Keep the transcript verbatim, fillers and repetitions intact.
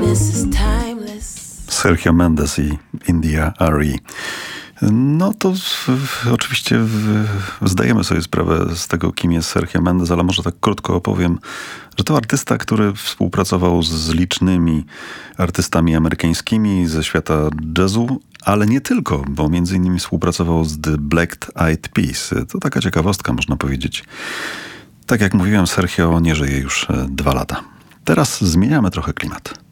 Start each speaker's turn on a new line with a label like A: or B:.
A: Sergio Mendes i India Arie. No to w, w, oczywiście w, zdajemy sobie sprawę z tego, kim jest Sergio Mendes, ale może tak krótko opowiem, że to artysta, który współpracował z licznymi artystami amerykańskimi ze świata jazzu, ale nie tylko, bo między innymi współpracował z The Black Eyed Peas. To taka ciekawostka, można powiedzieć. Tak jak mówiłem, Sergio nie żyje już dwa lata. Teraz zmieniamy trochę klimat.